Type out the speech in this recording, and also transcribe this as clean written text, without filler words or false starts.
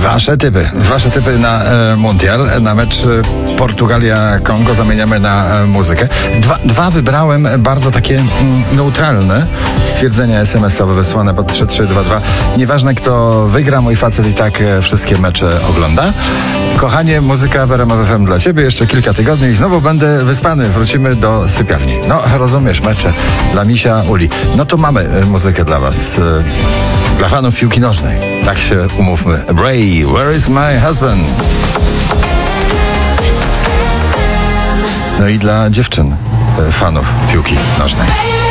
Wasze typy na mundial, na mecz Portugalia-Kongo zamieniamy na muzykę. Dwa wybrałem bardzo takie neutralne stwierdzenia SMS-owe wysłane pod 3322. Nieważne kto wygra, mój facet i tak wszystkie mecze ogląda. Kochanie, muzyka w RMF FM dla ciebie. Jeszcze kilka tygodni i znowu będę wyspany. Wrócimy do sypialni. No, rozumiesz, mecze dla misia Uli. No to mamy muzykę dla was. Dla fanów piłki nożnej. Tak się umówmy. Bray, where is my husband? No i dla dziewczyn, fanów piłki nożnej.